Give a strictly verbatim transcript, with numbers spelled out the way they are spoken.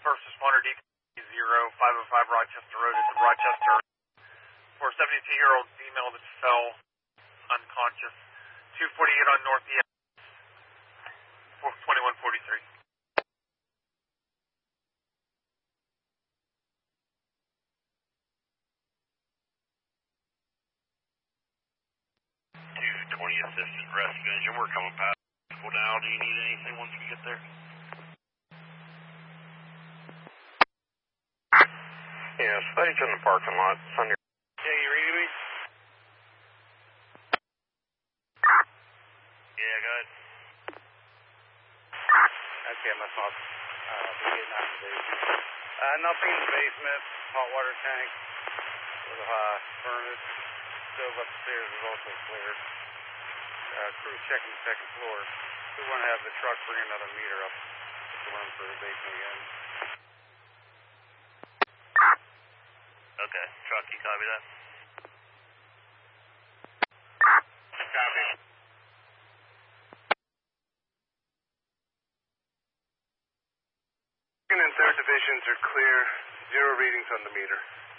First responder D zero five oh five Rochester Road at the Rochester for a seventy-two-year-old female that fell unconscious. two forty-eight on North E twenty-one forty-three. two twenty assistant rescue engine, we're coming past. Well, now, do you need anything once we get there? Yeah, stage in the parking lot. It's on your... Yeah, you reading me? Yeah, go ahead. Okay, I must not uh, be getting out of the basement. Uh, nothing in the basement. Hot water tank with a uh, furnace. Stove upstairs is also cleared. Uh, crew checking the second floor. We want to have the truck bring another meter up to run for the basement again. Okay, truck, you copy that? Copy. Second and third divisions are clear. Zero readings on the meter.